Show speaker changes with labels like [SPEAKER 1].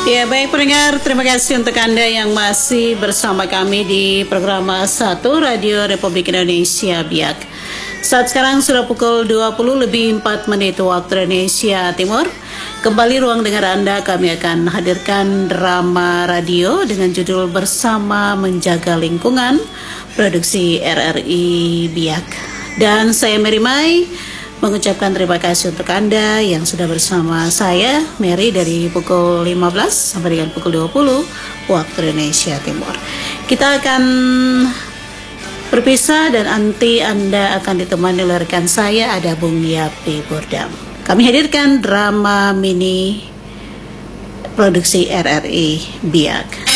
[SPEAKER 1] Ya baik pendengar, terima kasih untuk Anda yang masih bersama kami di program 1 Radio Republik Indonesia Biak. Saat sekarang sudah pukul 20:04 waktu Indonesia Timur. Kembali ruang dengar Anda, kami akan hadirkan drama radio dengan judul Bersama Menjaga Lingkungan, produksi RRI Biak. Dan saya Mary Mai mengucapkan terima kasih untuk Anda yang sudah bersama saya, Mary, dari pukul 15 sampai dengan pukul 20 waktu Indonesia Timur. Kita akan berpisah dan nanti Anda akan ditemani oleh rekan saya, ada Bung Yapi Burdam. Kami hadirkan drama mini produksi RRI Biak.